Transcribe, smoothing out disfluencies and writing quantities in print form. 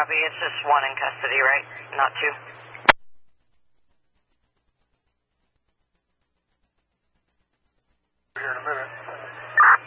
Copy. It's just one in custody, right? Not two. Here in a minute.